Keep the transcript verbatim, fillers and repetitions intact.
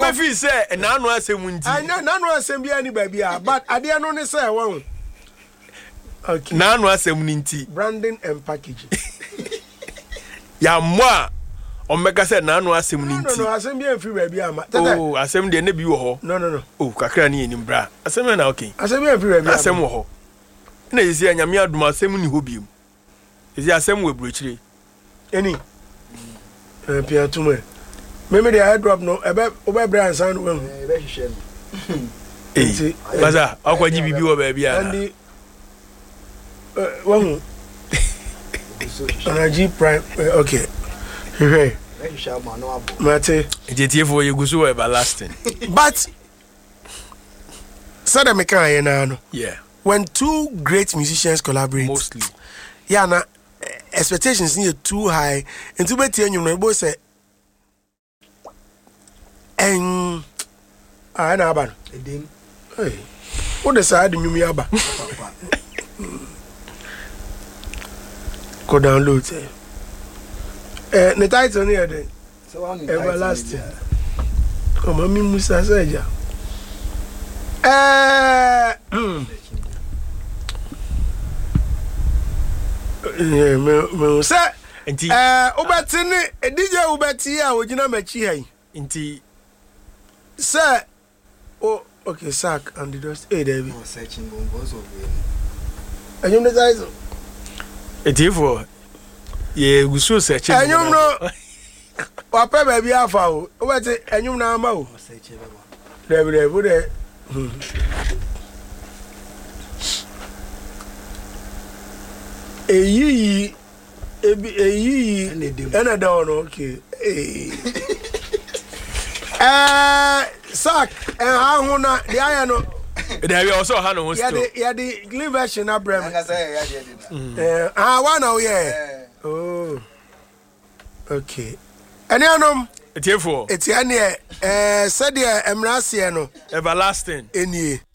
me feel say na no asem nti I na no asem bia ni ba bia but ade no ne say won okay na no asem nti branding and packaging ya mo a omeka say na no asem nti no no asem bia mfi ba bia ma oh asem de na bi wo ho no no no oh kakra ni enim bra asem na okay asem bia mfi ba bia asem wo ho na yesi anyame adum asem ni ho biem yesi asem we brochire eni eh pia tumo meme dey drop no ebe oba brand san we Eh, be hihye no. eh baza akwaji bibi wo ba bia and the one energy prime okay hey Be hihye ma no abo. mate ejetie fo ye gusu everlasting but said me kan ye na no yeah when two great musicians collaborate mostly yeah na expectations are too high into betie enyum no bo say en ah na aba no Edim. hey what the side nyum ya aba go download eh eh the title ni e So one everlasting oh mami musa seja eh eh me me say enti eh obeti ni D J obeti a ogina machi hai enti say oh okay sack and the dust eh there be no searching bombos of it. enyum the title etie fo ye gusu search enyum no wapa ba bi afa o obeti enyum na ama o No search ebe ba. there be there be eyi ebi eyi And Edim. ena da ono okay eh eh sack eh ahu na de aya no there we also ha no ho ya still de ya de clean version na brem Anga say ya dey dey. eh ah one now yeah Eh. oh okay ene anom etie fo eti ene eh said e emrase no everlasting enie